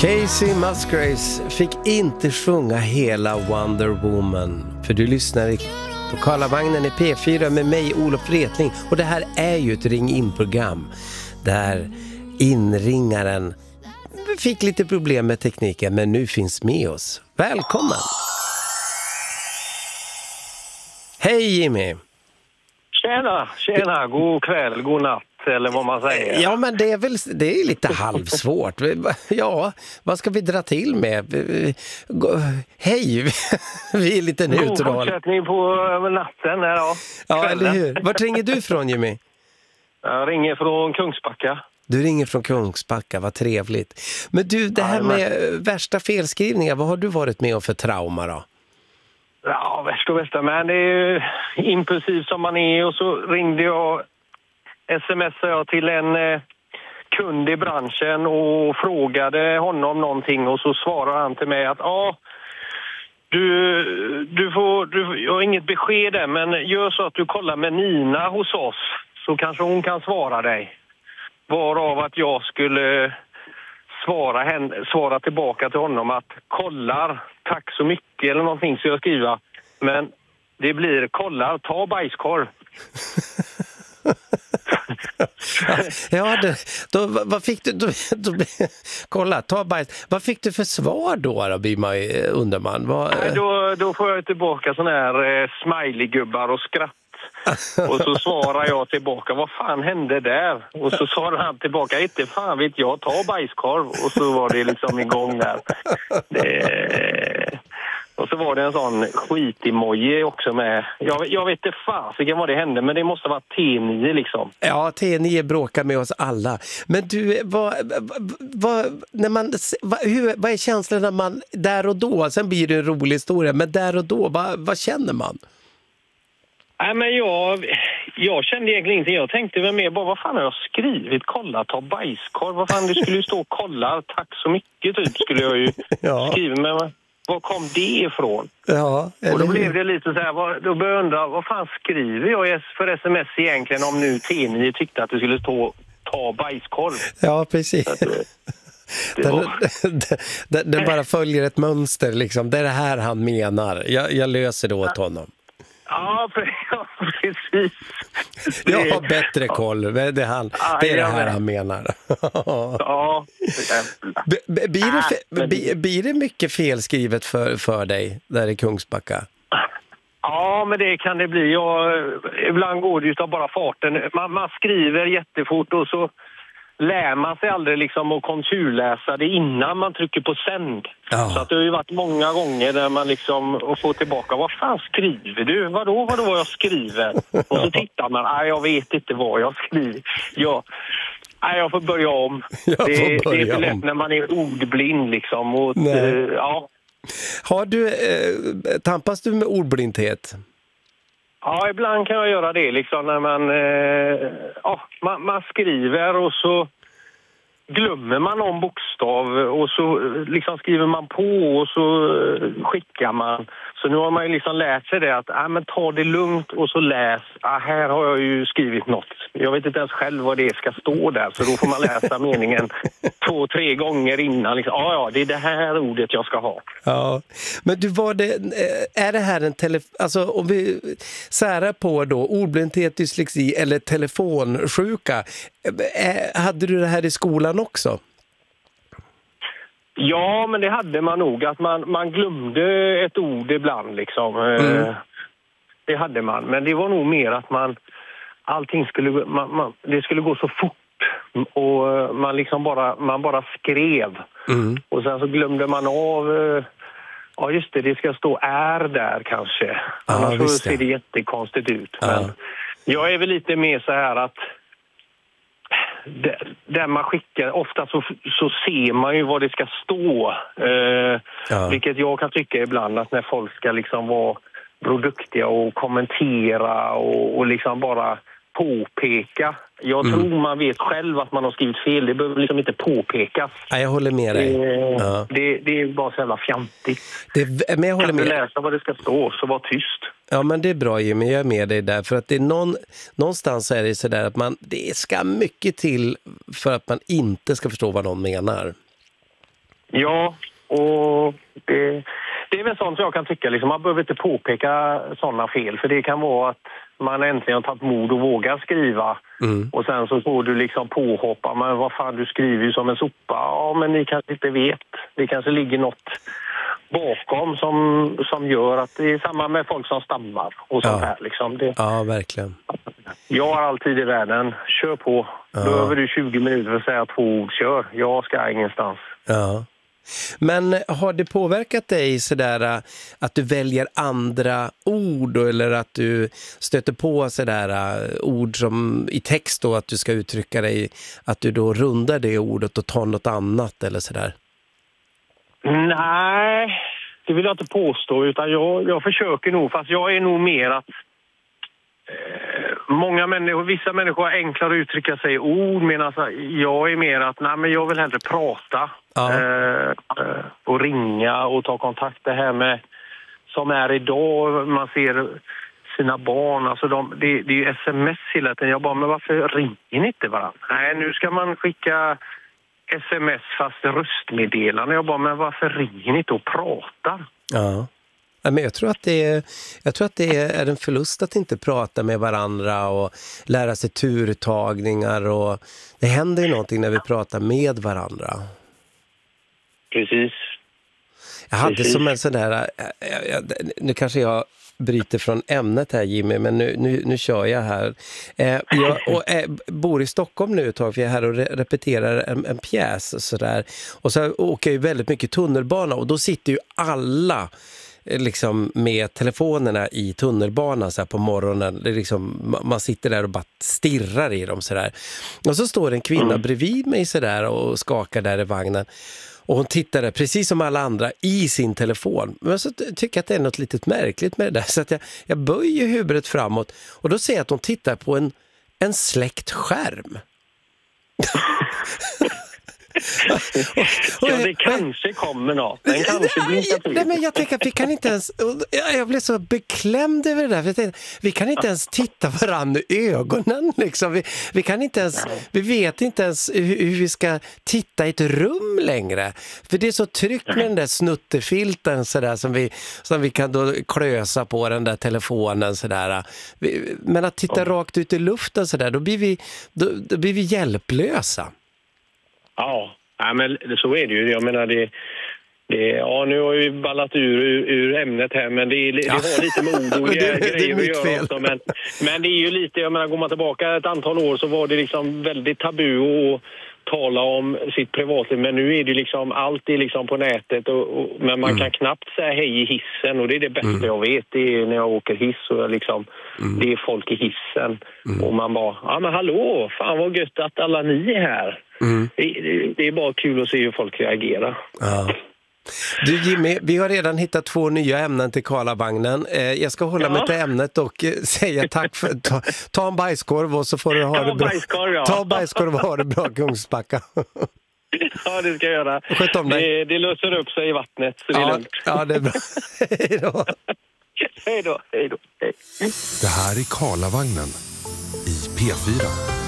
Casey Musgraves fick inte sjunga hela Wonder Woman, för du lyssnar på Karlavagnen i P4 med mig, Olof Wretling, och det här är ju ett ring-in-program där inringaren fick lite problem med tekniken, men nu finns med oss. Välkommen! Hej Jimmy! Tjena, god kväll, god natt eller vad man säger. Ja, men det är lite halvsvårt. Ja, vad ska vi dra till med? Hej, vi är lite neutrala. God fortsättning på natten här då. Ja, eller hur? Vart ringer du från, Jimmy? Jag ringer från Kungsbacka. Du ringer från Kungsbacka, vad trevligt. Men du, det här med värsta felskrivningar, vad har du varit med om för trauma då? Ja, värsta, men det är ju impulsiv som man är, och så ringde jag, smsade jag till en kund i branschen och frågade honom någonting, och så svarade han till mig att jag har inget besked där, men gör så att du kollar med Nina hos oss så kanske hon kan svara dig. Varav att jag skulle svara tillbaka till honom att kollar, tack så mycket eller någonting, så jag skriva. Men det blir kollar, ta bajskorv. Ja, vad fick du? Kolla, ta bajs. Vad fick du för svar då blir man, undrar man. Då får jag tillbaka sån här smiley-gubbar och skratt. Och så svarar jag tillbaka, vad fan hände där? Och så svarar han tillbaka, inte fan vet jag, ta bajskorv. Och så var det liksom igång där. Och så var det en sån skit-emoji också med. Jag vet inte fasiken vad det hände, men det måste vara T9 liksom. Ja, T9 bråkar med oss alla. Men du, vad är känslan när man där och då? Sen blir det en rolig historia, men där och då, vad känner man? Nej, men jag kände egentligen ingenting. Jag tänkte väl mer bara, vad fan har jag skrivit? Kolla, ta bajskorv. Vad fan, det skulle ju stå kolla, tack så mycket typ, skulle jag ju skriva. Men var kom det ifrån? Ja, och då blev det lite så här, då började jag undra, vad fan skriver jag för sms egentligen om nu T9 tyckte att det skulle stå ta bajskorv? Ja, precis. Den bara följer ett mönster liksom. Det är det här han menar. Jag löser det åt honom. Ja, precis. Jag har bättre koll. Det är det här han menar. Ja. Blir det mycket felskrivet för dig där i Kungsbacka? Ja, men det kan det bli. Ibland går det ju av bara farten. Man skriver jättefort och så lär man sig aldrig liksom att konturläsa det innan man trycker på sänd. Ja. Så att det har ju varit många gånger där man liksom får tillbaka, vad fan skriver du? Vadå jag skriver? Och så tittar man, jag vet inte vad jag skriver. Jag får börja om. Det är för lätt när man är ordblind liksom. Och, ja. Har du, tampas du med ordblindhet? Ja, ibland kan jag göra det liksom när man skriver och så glömmer man någon bokstav och så liksom skriver man på och så skickar man. Så nu har man ju liksom lärt sig det att men ta det lugnt och så läs. Här har jag ju skrivit något. Jag vet inte ens själv vad det ska stå där, så då får man läsa meningen 2-3 gånger innan. Liksom, det är det här ordet jag ska ha. Ja, men du, är det här en alltså om vi särar på då ordblindhet, dyslexi eller telefonsjuka, hade du det här i skolan också? Ja, men det hade man nog, att man glömde ett ord ibland liksom. Det hade man, men det var nog mer att allting det skulle gå så fort och man liksom bara skrev. Och sen så glömde man av just det ska stå är där kanske. Annars så ser det jättekonstigt ut. Men jag är väl lite mer så här att där man skickar, ofta så ser man ju vad det ska stå. Vilket jag kan tycka ibland, att när folk ska liksom vara produktiga och kommentera och liksom bara påpeka. Jag tror man vet själv att man har skrivit fel. Det behöver liksom inte påpekas. Ja, jag håller med dig. Det är bara så jävla fjantigt. Men jag håller med. Kan du läsa vad det ska stå, så var tyst. Ja, men det är bra Jimmy, jag är med dig där. För att det är någonstans är det så där att det ska mycket till för att man inte ska förstå vad någon menar. Ja, och det är väl sånt som jag kan tycka. Liksom, man behöver inte påpeka sådana fel. För det kan vara att man äntligen har tagit mod och vågar skriva. Och sen så får du liksom påhoppa. Men vad fan, du skriver ju som en sopa. Ja, men ni kanske inte vet. Det kanske ligger något bakom som gör att det är samma med folk som stammar och sånt här. Liksom. Ja, verkligen. Jag har alltid i världen. Kör på. Behöver du 20 minuter för att säga 2 ord, kör. Jag ska ingenstans. Ja. Men har det påverkat dig sådär att du väljer andra ord då, eller att du stöter på sådär ord som i text då, att du ska uttrycka dig, att du då rundar det ordet och tar något annat eller sådär? Nej, det vill jag inte påstå, utan jag försöker nog, fast jag är nog mer att vissa människor har enklare att uttrycka sig i ord, medan jag är mer att nej, men jag vill hellre prata och ringa och ta kontakt. Det här med som är idag, man ser sina barn, alltså det är ju sms hela tiden. Jag bara, men varför ringer ni inte varandra? Nej, nu ska man skicka sms fast röstmeddelande. Jag bara, men varför ringer ni inte och pratar? Ja. Men jag tror att det är en förlust att inte prata med varandra och lära sig turtagningar, och det händer ju någonting när vi pratar med varandra. Precis. Jag hade som en sån där, nu kanske jag bryter från ämnet här, Jimmy, men nu kör jag här. Jag bor i Stockholm nu ett tag, för jag är här och repeterar en pjäs så där. Och så åker jag ju väldigt mycket tunnelbana, och då sitter ju alla liksom med telefonerna i tunnelbanan så här på morgonen. Det är liksom, man sitter där och bara stirrar i dem så där. Och så står en kvinna bredvid mig så där och skakar där i vagnen. Och hon tittar där, precis som alla andra, i sin telefon. Men så tycker jag att det är något litet märkligt med det där. Så att jag böjer huvudet framåt, och då ser jag att hon tittar på en släckt skärm. Ja, det kanske kommer något. Den kanske blir nej, men jag tänker att vi kan inte ens... Jag blev så beklämd över det där. För jag tänkte, vi kan inte ens titta varandra i ögonen. Liksom. Vi kan inte ens... Vi vet inte ens hur vi ska titta i ett rum längre. För det är så tryggt med den där snutterfilten så där, som vi kan då klösa på den där telefonen. Så där. Men att titta rakt ut i luften så där, då blir vi hjälplösa. Ja, men så är det ju. Jag menar, nu har vi ballat ur ämnet här, men det har lite med ord och grejer att göra också. Men det är ju lite, jag menar, går man tillbaka ett antal år så var det liksom väldigt tabu att tala om sitt privatliv. Men nu är det liksom, allt är liksom på nätet, men man kan knappt säga hej i hissen, och det är det bästa jag vet. Det är när jag åker hiss och det är folk i hissen. Och man bara, ja men hallå, fan vad gött att alla ni är här. Det är bara kul att se hur folk reagerar. Ja. Du Jimmy, vi har redan hittat 2 nya ämnen till Karlavagnen. Jag ska hålla mig till ämnet och säga tack för... Ta en bajskorv och så får du ha det bra. Ta bajskorv och ha det bra, Kungsbacka. Ja, det ska jag göra. Sköt om dig. Det löser upp sig i vattnet, så det är lugnt. Ja, det är bra. Hej då. Hej då. Det här är Karlavagnen i P4.